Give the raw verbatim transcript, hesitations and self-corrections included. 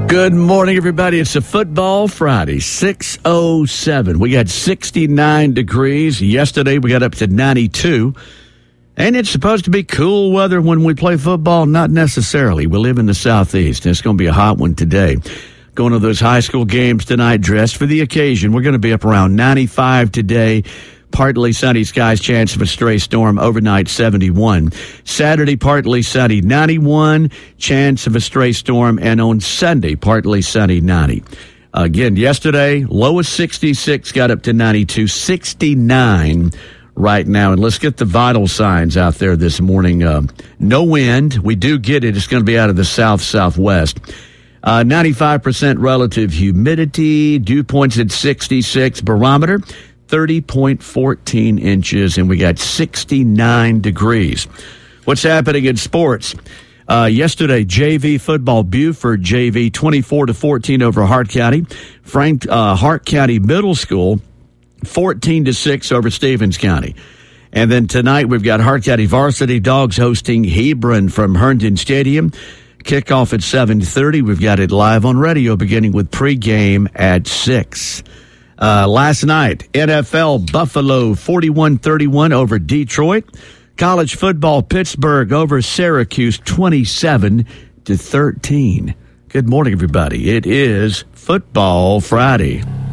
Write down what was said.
Good morning, everybody. It's a Football Friday, six oh seven. We got sixty-nine degrees. Yesterday, we got up to ninety-two. And it's supposed to be cool weather when we play football. Not necessarily. We live in the southeast, and it's going to be a hot one today. Going to those high school games tonight, dressed for the occasion. We're going to be up around ninety-five today. Partly sunny skies, chance of a stray storm, overnight seventy-one. Saturday, partly sunny, ninety-one, chance of a stray storm, and on Sunday, partly sunny, ninety. Again, yesterday, lowest sixty-six, got up to ninety-two, sixty-nine right now. And let's get the vital signs out there this morning. Uh, no wind. We do get it. It's going to be out of the south-southwest. Uh, ninety-five percent relative humidity, dew points at sixty-six, barometer thirty point one four inches, and we got sixty-nine degrees. What's happening in sports? Uh, yesterday, J V football, Buford J V twenty-four to fourteen over Hart County. Frank uh, Hart County Middle School fourteen to six over Stevens County. And then tonight we've got Hart County Varsity Dogs hosting Hebron from Herndon Stadium. Kickoff at seven thirty. We've got it live on radio beginning with pregame at six. Uh, last night, N F L Buffalo forty-one thirty-one over Detroit. College football, Pittsburgh over Syracuse twenty-seven to thirteen. Good morning, everybody. It is Football Friday.